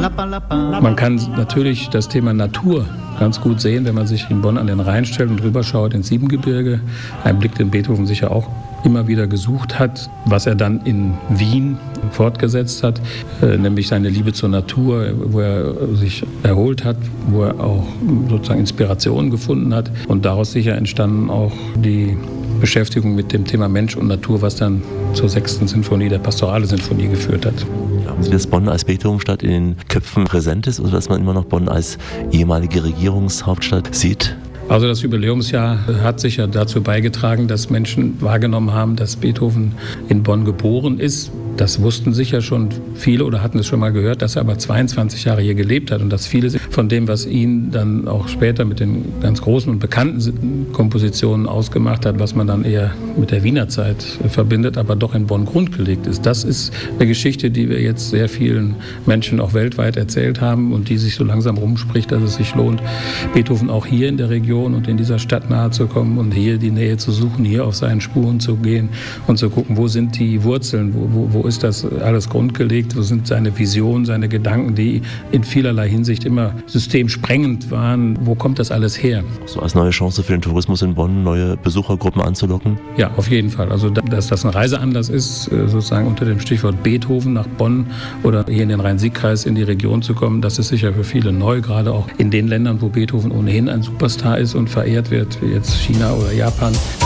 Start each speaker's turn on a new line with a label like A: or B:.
A: Man kann natürlich das Thema Natur ganz gut sehen, wenn man sich in Bonn an den Rhein stellt und rüberschaut ins Siebengebirge. Ein Blick, den Beethoven sicher auch immer wieder gesucht hat, was er dann in Wien fortgesetzt hat, nämlich seine Liebe zur Natur, wo er sich erholt hat, wo er auch sozusagen Inspirationen gefunden hat. Und daraus sicher entstanden auch die Beschäftigung mit dem Thema Mensch und Natur, was dann zur 6. Sinfonie, der Pastorale Sinfonie, geführt hat.
B: Glauben Sie, dass Bonn als Beethovenstadt in den Köpfen präsent ist oder dass man immer noch Bonn als ehemalige Regierungshauptstadt sieht?
A: Also das Jubiläumsjahr hat sicher dazu beigetragen, dass Menschen wahrgenommen haben, dass Beethoven in Bonn geboren ist. Das wussten sicher schon viele oder hatten es schon mal gehört, dass er aber 22 Jahre hier gelebt hat und dass vieles von dem, was ihn dann auch später mit den ganz großen und bekannten Kompositionen ausgemacht hat, was man dann eher mit der Wiener Zeit verbindet, aber doch in Bonn grundgelegt ist. Das ist eine Geschichte, die wir jetzt sehr vielen Menschen auch weltweit erzählt haben und die sich so langsam rumspricht, dass es sich lohnt, Beethoven auch hier in der Region und in dieser Stadt nahe zu kommen und hier die Nähe zu suchen, hier auf seinen Spuren zu gehen und zu gucken, wo sind die Wurzeln, wo ist das alles grundgelegt, wo sind seine Visionen, seine Gedanken, die in vielerlei Hinsicht immer systemsprengend waren, wo kommt das alles her?
B: So als neue Chance für den Tourismus in Bonn, neue Besuchergruppen anzulocken?
A: Ja, auf jeden Fall. Also dass das ein Reiseanlass ist, sozusagen unter dem Stichwort Beethoven nach Bonn oder hier in den Rhein-Sieg-Kreis in die Region zu kommen, das ist sicher für viele neu, gerade auch in den Ländern, wo Beethoven ohnehin ein Superstar ist und verehrt wird, wie jetzt China oder Japan.